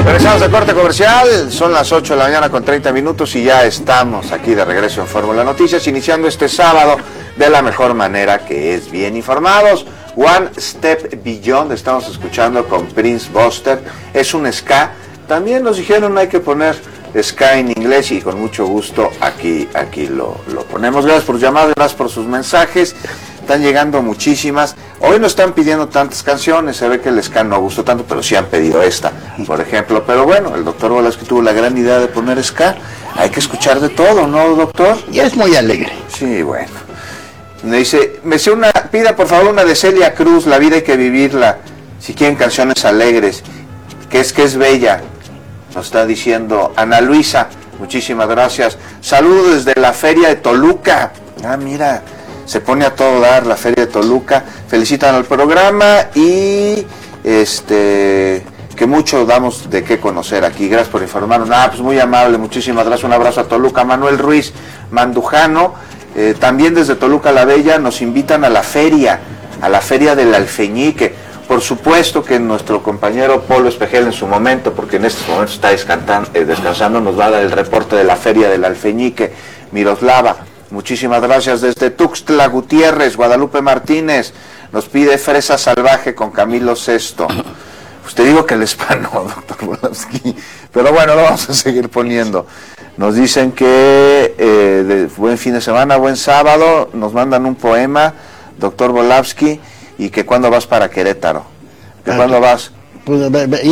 Regresamos de corte comercial, son las 8 de la mañana con 30 minutos y ya estamos aquí de regreso en Fórmula Noticias, iniciando este sábado de la mejor manera, que es bien informados. One Step Beyond, estamos escuchando con Prince Buster, es un ska, también nos dijeron hay que poner ska en inglés y con mucho gusto aquí lo ponemos. Gracias por llamar, gracias por sus mensajes. Están llegando muchísimas. Hoy no están pidiendo tantas canciones, se ve que el ska no gustó tanto, pero sí han pedido esta, por ejemplo. Pero bueno, el doctor Volásquez tuvo la gran idea de poner ska. Hay que escuchar de todo, ¿no, doctor? Y es muy alegre. Sí, bueno. Me dice, pida por favor una de Celia Cruz, La vida hay que vivirla. Si quieren canciones alegres, que es bella. Nos está diciendo Ana Luisa, muchísimas gracias. Saludos desde la feria de Toluca. Ah, mira, se pone a todo dar la feria de Toluca. Felicitan al programa y que mucho damos de qué conocer aquí. Gracias por informarnos. Pues muy amable, muchísimas gracias. Un abrazo a Toluca. Manuel Ruiz Mandujano, también desde Toluca la Bella, nos invitan a la feria del Alfeñique. Por supuesto que nuestro compañero Polo Espejel en su momento, porque en estos momentos está descansando, nos va a dar el reporte de la feria del Alfeñique. Miroslava, muchísimas gracias. Desde Tuxtla Gutiérrez, Guadalupe Martínez, nos pide Fresa Salvaje con Camilo Sesto. Pues te digo que el hispano, doctor Volásquez, pero bueno, lo vamos a seguir poniendo. Nos dicen que buen fin de semana, buen sábado, nos mandan un poema, doctor Volásquez, y que cuándo vas para Querétaro, que cuándo vas. Pues,